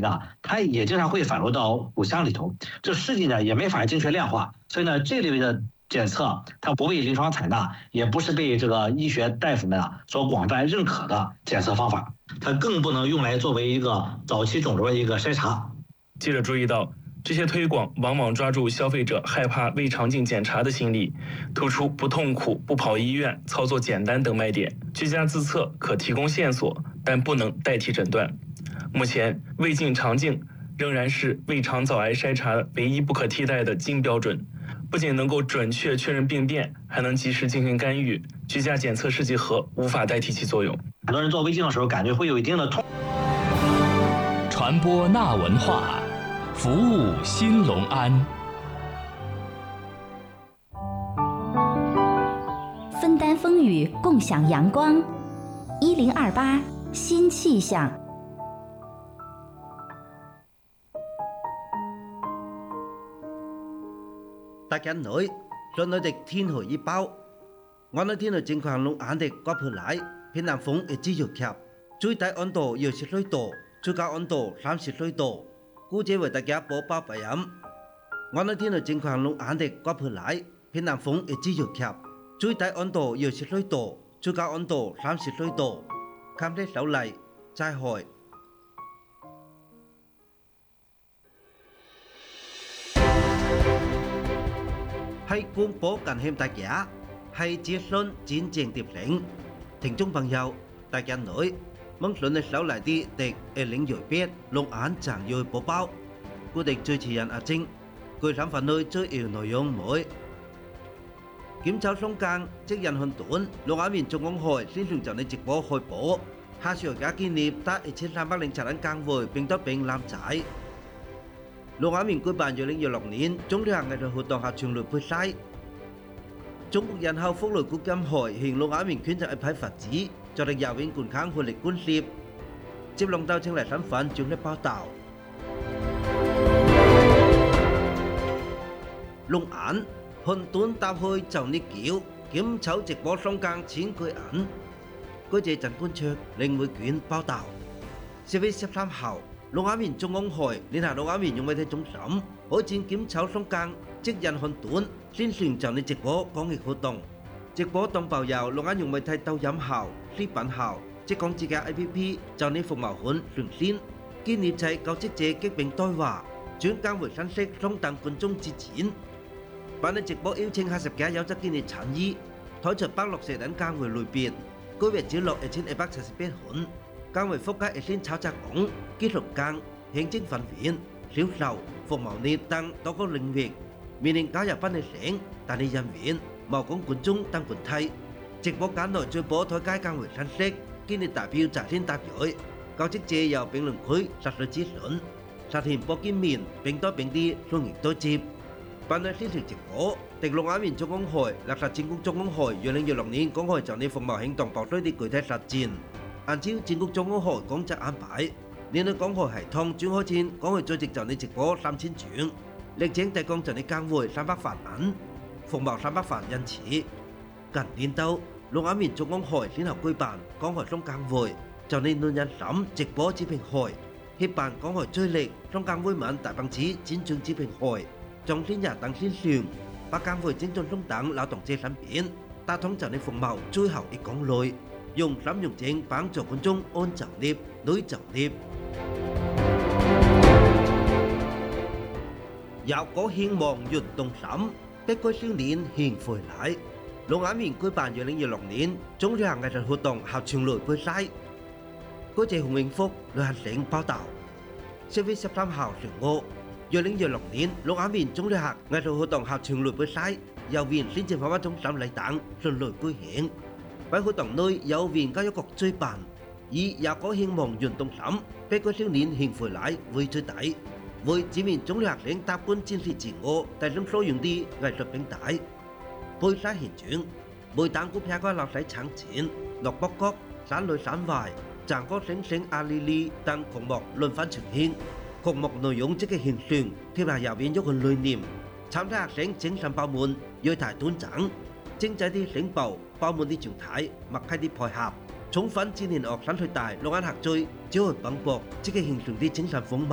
呢，它也经常会反落到骨箱里头，这试剂呢也没法精确量化，所以呢这类的检测它不被临床采纳，也不是被这个医学大夫们所广泛认可的检测方法，它更不能用来作为一个早期肿瘤的一个筛查。 记者注意到，这些推广往往抓住消费者害怕胃肠镜检查的心理，突出不痛苦、不跑医院、操作简单等卖点。居家自测可提供线索，但不能代替诊断。目前，胃镜、肠镜仍然是胃肠早癌筛查唯一不可替代的金标准，不仅能够准确确认病变，还能及时进行干预。居家检测试剂盒无法代替其作用。 很多人做胃镜的时候，感觉会有一定的痛。 传播那文化，服务新隆安。 分担风雨，共享阳光。1028新气象。 大家好，順我哋天氣預報，我哋天氣情況龍眼的國普來，偏南風一直弱強，最低溫度約10度，最高溫度30度。估計為大家播報備案。我哋天氣情況龍眼的國普來，偏南風一直弱強，最低溫度約10度，最高溫度30度。cảm thấy lâu lại, trai hỏi. Hãy cùng bố cảnh thêm đại gia, hãy chia sẻ chiến tranh tiếp lệnh. Thính chung bằng nhau, đại gia nói, mong luận lâu lại đi để ở lĩnh dội biết, long án chẳng dội bố báo. Cô địch chơi chỉ nhận chính, cười khám phá nơi chơi yêu nội dung mới. Kiểm tra sông càng, chức danh hơn tuần, long án miền Trung ủng hộ xin dùng cho nên trực bố hồi bố. Hà sửa các kỷ niệm ta ở trên làm bác lệnh trả đánh càng vội, bình tốt bình làm trái. Long án miền cuối bàn dưới lĩnh dội lọc nín, chúng đưa hàng ngày rồi hoạt động hạt trường lược với sai. Trung Quốc dân hậu phúc lợi quốc gia hội hiện long án miền khuyến cho phải phát trí, cho đánh giáo viên cùng kháng hồi lịch quân liệp. Chip lòng tàu trên lại sản phẩm chúng đã bao tạo. Long án hơn tuần tao hơi chào ní kiểu kiếm cháu trực bó sông càng chiến cười ảnh có chế chẳng quân trượt lên với quyến bao tàu sẽ với xếp tham hảo long án miền Trung ủng hội liên hạ long án miền dùng mấy thế chống sống hỗ chiến kiếm cháu sông càng chức danh hơn tuần xin xuyên chào ní trực bó có nghịch hoạt động trực bó tông bảo giàu long án dùng mấy thay tàu giám hảo lý bản hảo chức công chỉ cả IPP chào ní phục mạo huấn rừng xin kỷ niệm chạy cao chức chế kết bình tôi và chuyến càng với sẵn sách sông tăng quân Trung chi chiến bạn nên trực bó yêu trình 20 cá giáo cho kỷ niệm sản yi thói chợt bác lọc sẽ đánh càng với lùi biệt cô về chiến lọc ở trên bác sẽ biết hỗn càng với phúc các ở trên cháo chạc ống kỹ thuật càng hiện chính phản viện liễu sầu phục mạo ni tăng đó có linh việc mình nên cáo giả bắt nên sáng ta đi giam viện màu cũng quần trung tăng quần thay trực bó cá nội chơi bó thói cái càng với sẵn sách kỷ niệm tạ phiêu trả trên tạp giỏi cao chức chế vào biển lừng khối sạch rồi chí sẵn sạch hiểm bó kim miền biển tối biển đi luôn nghịch tối chìm bạn đã xin trực bố tỉnh long án miền Trung ủng hội là sát chính quốc Trung ủng hội dưới lĩnh vực lòng nín cũng hội chọn đi phòng bảo hành tổng bảo đi cười thay sát chiến anh chiếu chính quốc Trung ủng hội cũng chắc an bài nên nó cũng hội hải thông chuyên hội chín cũng hội cho trực chọn đi trực bố 39 chuyện lịch chiến tại công chọn đi càng vội sang bắc phản án phòng bảo sang bắc phản nhân chỉ cần tin tâu long án miền Trung ủng hội liên hợp quy bản cũng hội trong càng vội cho nên nơi nhân sắm trực bố chỉ bình hội hiệp bản cũng hội chơi lệ trong càng vui mãn tại bằng chí chiến trường chỉ bình hội trong khi nhà tăng xin xuyên và càng với chiến tranh sông tăng lão tổng chế sản biển ta thống trở nên phùng màu chui hậu đi con lội dùng lắm dùng chiến bán cho quân trung ôn trọng điệp đối trọng điệp dạo có hiên mòn dùn tông sắm cái coi siêu điện hiền phơi lại long án miền cuối bàn dưới lĩnh vực lòng điện chúng ra ngày rồi hoạt động hào trường lội với sai có chế hùng minh phúc đưa hành lệnh bao tạo sẽ với sắp tham hào sự ngộ do lĩnh vực lòng điện long án miền chúng ra hạt ngày rồi hoạt động hào trường lội với sai giáo viên xin trên phá bát trong sắm lại tặng rồi lội cuối hiện với hoạt động nơi giáo viên các giáo cọc chơi bàn vì giáo có hiên mòn dùn tông sắm cái coi siêu điện hiền phơi lại với chơi tải với chỉ miền chống hạt lệnh tạp quân chiến sĩ chỉ ngộ tại lưng số dùng đi ngày rồi đánh tải bôi sát hiện chuyện bôi táng của nhà có làm sải trắng chiến ngọc bóc cóc sán lôi sán vải chẳng có sánh sánh alili tăng khổng mọc luân phán trường hiên khổng mọc nội dung trước cái hiện trường thêm là giáo viên dốc hơn lời niệm tham gia sánh chính sản bao muôn dôi thải tuôn trắng chính trái đi sánh bầu bao muôn đi trường thái mặc khai đi phòi hạp chống phán chi nền ọc sán hơi tài long án hạt trôi chiếu hồi bằng bọc trước cái hiện trường đi chính sản phóng